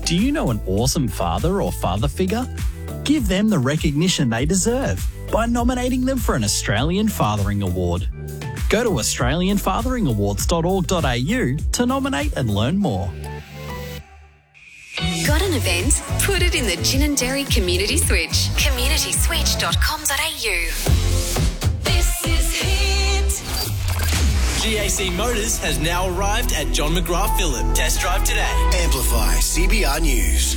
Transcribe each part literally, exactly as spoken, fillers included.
Do you know an awesome father or father figure? Give them the recognition they deserve by nominating them for an Australian Fathering Award. Go to australian fathering awards dot org dot a u to nominate and learn more. Got an event? Put it in the Gin and Dairy Community Switch. community switch dot com dot a u. This is Hit. G A C Motors has now arrived at John McGrath Phillip. Test drive today. Amplify C B R News.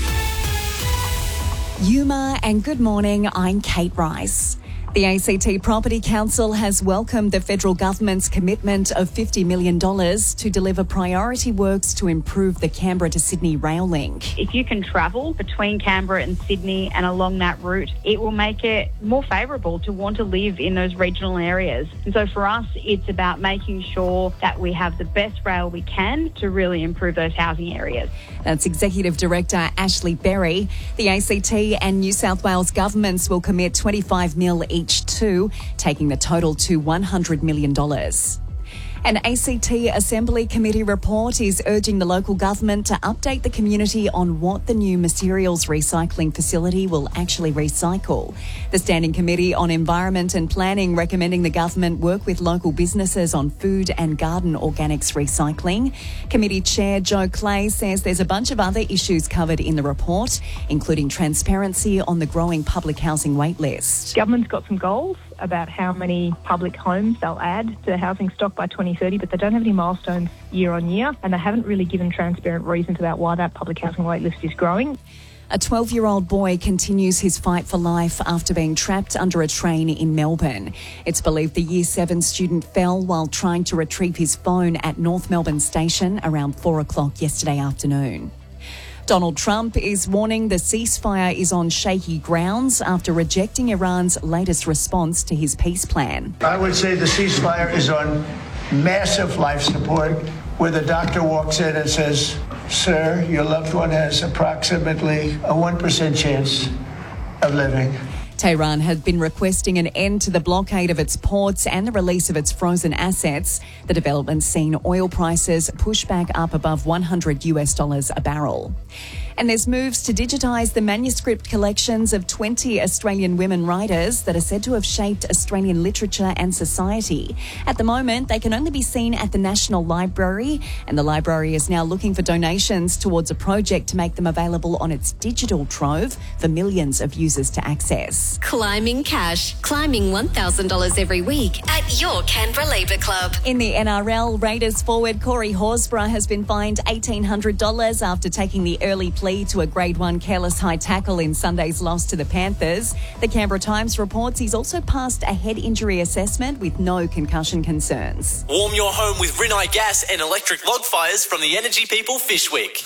Yuma and good morning, I'm Kate Rice. The A C T Property Council has welcomed the federal government's commitment of fifty million dollars to deliver priority works to improve the Canberra to Sydney rail link. If you can travel between Canberra and Sydney and along that route, it will make it more favourable to want to live in those regional areas. And so for us, it's about making sure that we have the best rail we can to really improve those housing areas. That's Executive Director Ashley Berry. The A C T and New South Wales governments will commit twenty-five mil each too, taking the total to one hundred million dollars. An A C T Assembly Committee report is urging the local government to update the community on what the new materials recycling facility will actually recycle. The Standing Committee on Environment and Planning recommending the government work with local businesses on food and garden organics recycling. Committee Chair Joe Clay says there's a bunch of other issues covered in the report, including transparency on the growing public housing wait list. Government's got some goals about how many public homes they'll add to the housing stock by twenty thirty, but they don't have any milestones year on year, and they haven't really given transparent reasons about why that public housing wait list is growing. A twelve-year-old boy continues his fight for life after being trapped under a train in Melbourne. It's believed the Year seven student fell while trying to retrieve his phone at North Melbourne Station around four o'clock yesterday afternoon. Donald Trump is warning the ceasefire is on shaky grounds after rejecting Iran's latest response to his peace plan. I would say the ceasefire is on massive life support, where the doctor walks in and says, "Sir, your loved one has approximately a one percent chance of living." Tehran had been requesting an end to the blockade of its ports and the release of its frozen assets. The development's seen oil prices push back up above one hundred US dollars a barrel. And there's moves to digitise the manuscript collections of twenty Australian women writers that are said to have shaped Australian literature and society. At the moment, they can only be seen at the National Library, and the library is now looking for donations towards a project to make them available on its digital trove for millions of users to access. Climbing cash. Climbing one thousand dollars every week at your Canberra Labour Club. In the N R L, Raiders forward Corey Horsburgh has been fined eighteen hundred dollars after taking the early plea to a Grade one careless high tackle in Sunday's loss to the Panthers. The Canberra Times reports he's also passed a head injury assessment with no concussion concerns. Warm your home with Rinnai gas and electric log fires from the Energy People Fishwick.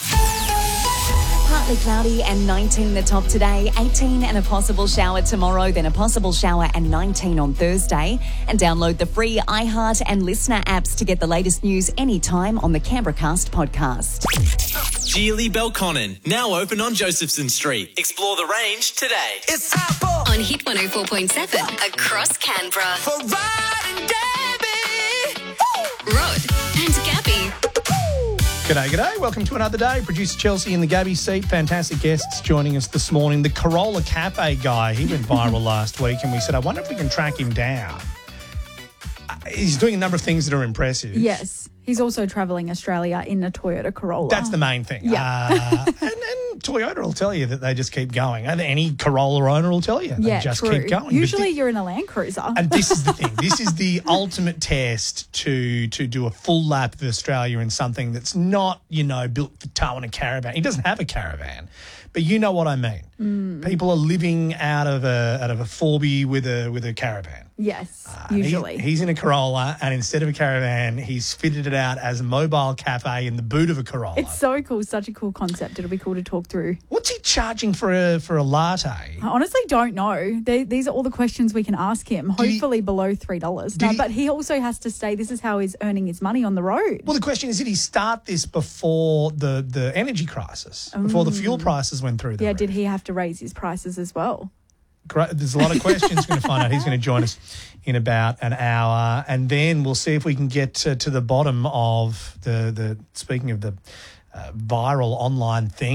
Partly cloudy and nineteen the top today, eighteen and a possible shower tomorrow, then a possible shower and nineteen on Thursday. And download the free iHeart and Listener apps to get the latest news anytime on the Canberra Cast podcast. Geely Belconnen, now open on Josephson Street. Explore the range today. It's time for On Hit one oh four point seven across Canberra. for Rod and Gabby. Rod and Gabby. G'day, g'day. Welcome to another day. Producer Chelsea in the Gabby seat. Fantastic guests joining us this morning. The Corolla Cafe guy, he went viral last week, and we said, I wonder if we can track him down. Uh, He's doing a number of things that are impressive. Yes. He's also travelling Australia in a Toyota Corolla. That's the main thing. Yeah. Uh, and, and Toyota will tell you that they just keep going. And any Corolla owner will tell you they yeah, just true. keep going. Usually But thi- you're in a Land Cruiser. And this is the thing. This is the ultimate test to to do a full lap of Australia in something that's not, you know, built for tow in a caravan. He doesn't have a caravan, but you know what I mean. Mm. People are living out of a out of a four B with a with a caravan. Yes, Uh, he- usually. he's in a Corolla, and instead of a caravan, he's fitted it out as a mobile cafe in the boot of a Corolla. It's so cool. Such a cool concept. It'll be cool to talk through. What's he charging for a for a latte? I honestly don't know. They, these are all the questions we can ask him. Did he- Hopefully below three dollars. Did No, he- but he also has to say this is how he's earning his money on the road. Well, the question is, did he start this before the, the energy crisis, before the fuel prices went through the yeah, roof? did he have to raise his prices as well? Great. There's a lot of questions. We're going to find out. He's going to join us in about an hour, and then we'll see if we can get to, to the bottom of the, the speaking of the uh, viral online thing.